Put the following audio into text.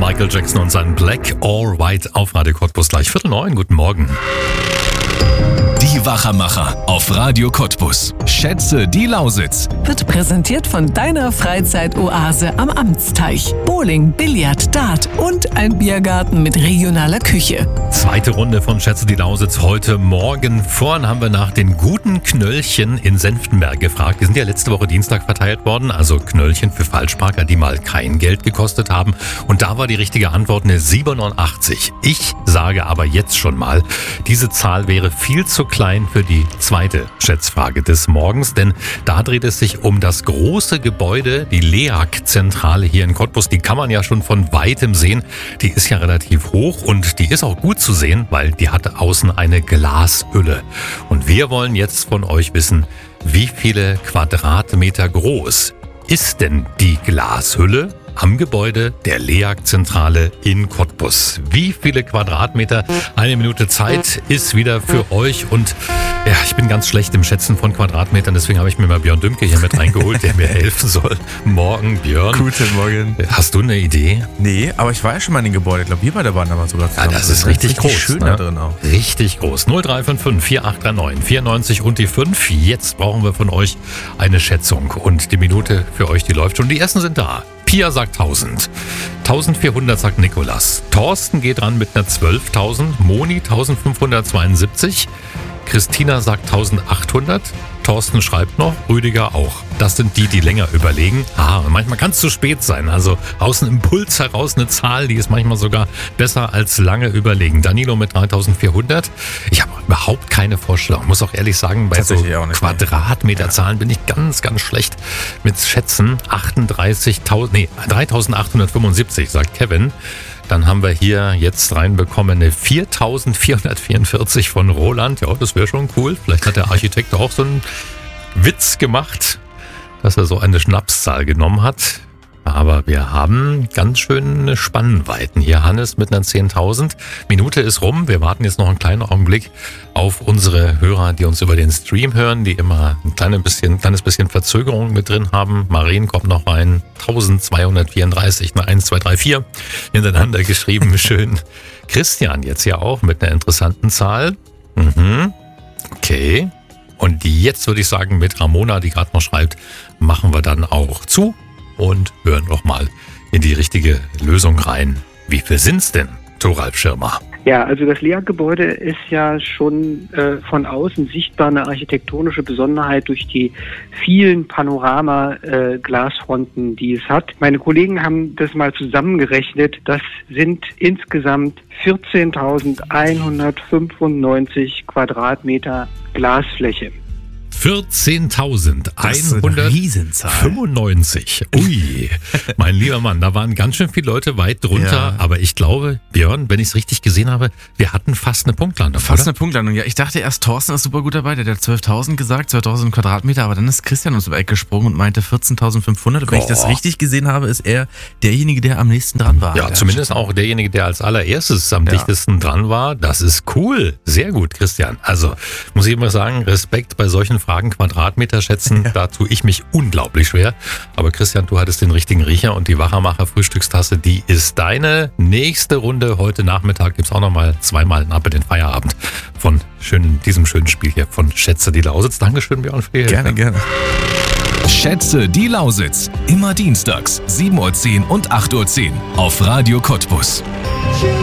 Michael Jackson und sein Black or White auf Radio Cottbus gleich 8:45. Guten Morgen. Die Wachermacher auf Radio Cottbus. Schätze die Lausitz. Wird präsentiert von deiner Freizeitoase am Amtsteich. Bowling, Billard, Dart und ein Biergarten mit regionaler Küche. Zweite Runde von Schätze die Lausitz heute Morgen. Vorhin haben wir nach den guten Knöllchen in Senftenberg gefragt. Die sind ja letzte Woche Dienstag verteilt worden. Also Knöllchen für Falschparker, die mal kein Geld gekostet haben. Und da war die richtige Antwort eine 87. Ich sage aber jetzt schon mal, diese Zahl wäre viel zu klein für die zweite Schätzfrage des Morgens, denn da dreht es sich um das große Gebäude, die LEAG-Zentrale hier in Cottbus. Die kann man ja schon von weitem sehen. Die ist ja relativ hoch und die ist auch gut zu sehen, weil die hat außen eine Glashülle. Und wir wollen jetzt von euch wissen, wie viele Quadratmeter groß ist denn die Glashülle am Gebäude der LEAG-Zentrale in Cottbus? Wie viele Quadratmeter? 1 Minute Zeit ist wieder für euch. Und ja, ich bin ganz schlecht im Schätzen von Quadratmetern, deswegen habe ich mir mal Björn Dümke hier mit reingeholt, der mir helfen soll. Morgen, Björn. Guten Morgen. Hast du eine Idee? Nee, aber ich war ja schon mal in den Gebäude. Ich glaube, wir bei der Bahn aber sogar zusammen. Ja, das ist richtig groß. Schön ne? da drin auch. Richtig groß. 0355 4839 94 und die 5. Jetzt brauchen wir von euch eine Schätzung. Und die Minute für euch, die läuft schon. Die ersten sind da. Pia sagt 1000. 1400 sagt Nikolas. Thorsten geht ran mit einer 12.000. Moni 1572. Christina sagt 1800. Thorsten schreibt noch, Rüdiger auch. Das sind die länger überlegen. Und manchmal kann es zu spät sein. Also aus einem Impuls heraus eine Zahl, die ist manchmal sogar besser als lange überlegen. Danilo mit 3400. Ich habe überhaupt keine Vorstellung. Muss auch ehrlich sagen, bei so Quadratmeterzahlen bin ich ganz, ganz schlecht mit Schätzen. 3875, sagt Kevin. Dann haben wir hier jetzt reinbekommen eine 4444 von Roland. Ja, das wäre schon cool. Vielleicht hat der Architekt auch so einen Witz gemacht, dass er so eine Schnapszahl genommen hat. Aber wir haben ganz schöne Spannweiten hier. Hannes mit einer 10.000. Minute ist rum. Wir warten jetzt noch einen kleinen Augenblick auf unsere Hörer, die uns über den Stream hören, die immer ein kleines bisschen Verzögerung mit drin haben. Maren kommt noch rein. 1234, 1, 2, 3, 4 hintereinander geschrieben. Schön. Christian jetzt ja auch mit einer interessanten Zahl. Okay. Und jetzt würde ich sagen, mit Ramona, die gerade noch schreibt, machen wir dann auch zu. Und hören noch mal in die richtige Lösung rein. Wie viel sind's denn, Thoralf Schirmer? Ja, also das LEAG-Gebäude ist ja schon von außen sichtbar eine architektonische Besonderheit durch die vielen Panorama-Glasfronten, die es hat. Meine Kollegen haben das mal zusammengerechnet. Das sind insgesamt 14.195 Quadratmeter Glasfläche. 14.195. Ui, mein lieber Mann, da waren ganz schön viele Leute weit drunter. Ja. Aber ich glaube, Björn, wenn ich es richtig gesehen habe, wir hatten fast eine Punktlandung, Fast eine Punktlandung, ja. Ich dachte erst, Thorsten ist super gut dabei. Der hat 12.000 gesagt, 12.000 Quadratmeter. Aber dann ist Christian uns über Eck gesprungen und meinte 14.500. Wenn ich das richtig gesehen habe, ist er derjenige, der am nächsten dran war. Ja, zumindest auch derjenige, der als allererstes am dichtesten dran war. Das ist cool. Sehr gut, Christian. Also, muss ich immer sagen, Respekt bei solchen Fragen, Quadratmeter schätzen, da tue ich mich unglaublich schwer. Aber Christian, du hattest den richtigen Riecher und die Wachermacher Frühstückstasse, die ist deine. Nächste Runde heute Nachmittag gibt es auch nochmal zweimal ab in den Feierabend von diesem schönen Spiel hier von Schätze die Lausitz. Dankeschön, Björn, für die Hilfe. Gerne. Schätze die Lausitz. Immer dienstags 7.10 Uhr und 8.10 Uhr auf Radio Cottbus.